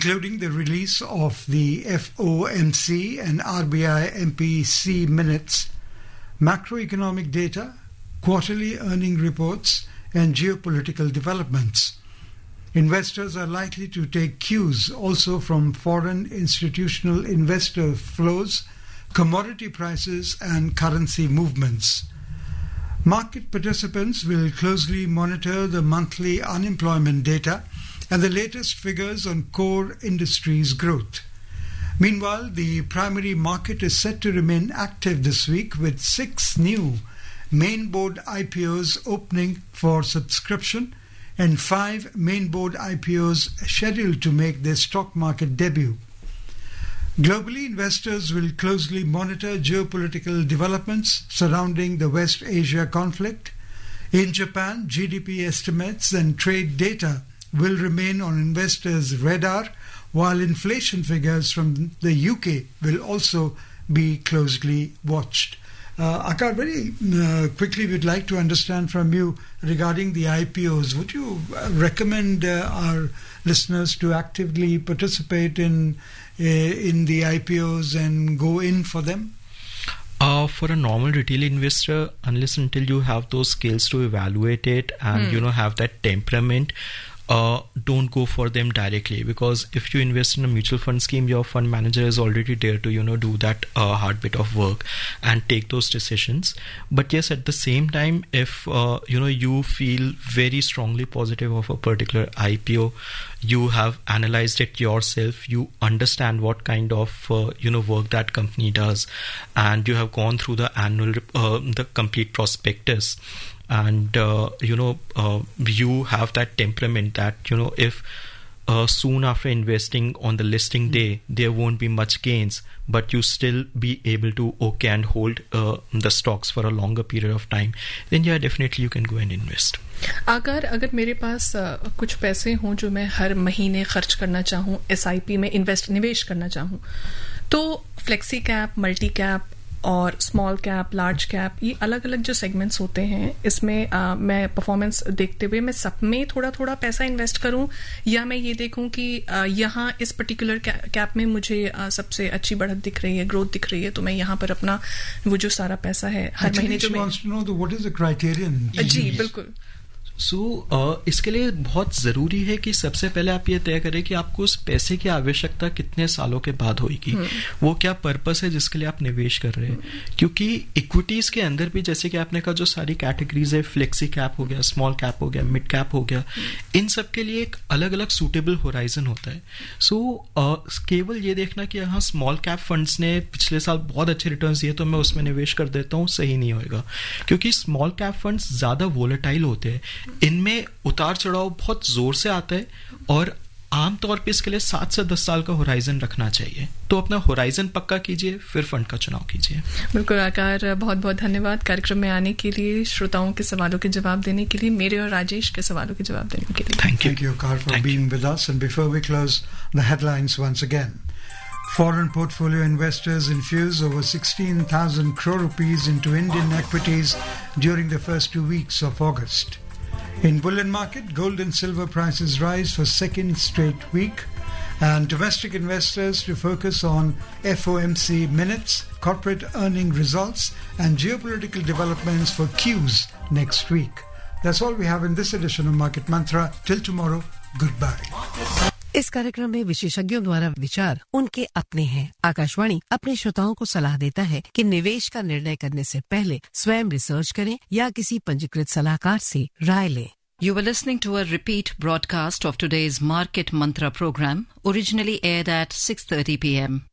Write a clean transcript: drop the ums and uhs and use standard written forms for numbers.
including the release of the FOMC and RBI MPC minutes, macroeconomic data, quarterly earning reports, and geopolitical developments. Investors are likely to take cues also from foreign institutional investor flows, commodity prices, and currency movements. Market participants will closely monitor the monthly unemployment data and the latest figures on core industries growth. Meanwhile, the primary market is set to remain active this week with 6 new main board IPOs opening for subscription and 5 main board IPOs scheduled to make their stock market debut. Globally, investors will closely monitor geopolitical developments surrounding the West Asia conflict. In Japan, GDP estimates and trade data will remain on investors' radar, while inflation figures from the UK will also be closely watched. Aakash, very quickly we'd like to understand from you regarding the IPOs. Would you recommend our listeners to actively participate in the IPOs and go in for them? For a normal retail investor, unless until you have those skills to evaluate it and have that temperament, don't go for them directly, because if you invest in a mutual fund scheme, your fund manager is already there to do that hard bit of work and take those decisions. But yes, at the same time, if you feel very strongly positive of a particular IPO, you have analyzed it yourself, you understand what kind of work that company does, and you have gone through the annual the complete prospectus, and you have that temperament that if soon after investing on the listing day there won't be much gains, but you still be able to and hold the stocks for a longer period of time, then yeah, definitely you can go and invest. अगर मेरे पास कुछ पैसे हों जो मैं हर महीने खर्च करना चाहूँ, SIP में निवेश करना चाहूँ, तो फ्लेक्सी कैप, मल्टी कैप और स्मॉल कैप, लार्ज कैप, ये अलग अलग जो सेगमेंट्स होते हैं, इसमें मैं परफॉर्मेंस देखते हुए मैं सब में थोड़ा थोड़ा पैसा इन्वेस्ट करूं, या मैं ये देखूं कि यहाँ इस पर्टिकुलर कैप में मुझे सबसे अच्छी बढ़त दिख रही है, ग्रोथ दिख रही है, तो मैं यहाँ पर अपना वो जो सारा पैसा है हर महीने जो मैं जी बिल्कुल इसके लिए बहुत ज़रूरी है कि सबसे पहले आप ये तय करें कि आपको उस पैसे की आवश्यकता कितने सालों के बाद होगी, वो क्या पर्पस है जिसके लिए आप निवेश कर रहे हैं. क्योंकि इक्विटीज के अंदर भी जैसे कि आपने कहा जो सारी कैटेगरीज है, फ्लेक्सी कैप हो गया, स्मॉल कैप हो गया, मिड कैप हो गया, इन सब के लिए एक अलग अलग सूटेबल होराइजन होता है. केवल ये देखना कि हाँ स्मॉल कैप फंड्स ने पिछले साल बहुत अच्छे रिटर्न दिए तो मैं उसमें निवेश कर देता हूँ, सही नहीं होगा. क्योंकि स्मॉल कैप फंड्स ज़्यादा वोलेटाइल होते हैं, इनमें उतार चढ़ाव बहुत जोर से आता है, और आमतौर पे इसके लिए 7 से 10 साल का होराइजन रखना चाहिए. तो अपना होराइजन पक्का कीजिए, फिर फंड का चुनाव कीजिए. बिल्कुल आकार, बहुत बहुत धन्यवाद कार्यक्रम में आने के लिए, श्रोताओं के सवालों के जवाब देने के लिए, मेरे और राजेश के सवालों के जवाब देने के लिए. Thank you Aकार for being with us. And before we close, the headlines once again. Foreign portfolio investors infused over 16,000 crore rupees into Indian equities during the first 2 weeks of August. In bullion market, gold and silver prices rise for second straight week, and domestic investors to focus on FOMC minutes, corporate earning results, and geopolitical developments for Qs next week. That's all we have in this edition of Market Mantra. Till tomorrow, goodbye. इस कार्यक्रम में विशेषज्ञों द्वारा विचार उनके अपने हैं. आकाशवाणी अपने श्रोताओं को सलाह देता है कि निवेश का निर्णय करने से पहले स्वयं रिसर्च करें या किसी पंजीकृत सलाहकार से राय लें. You were listening to a repeat broadcast of today's Market Mantra program, originally aired at 6:30 p.m.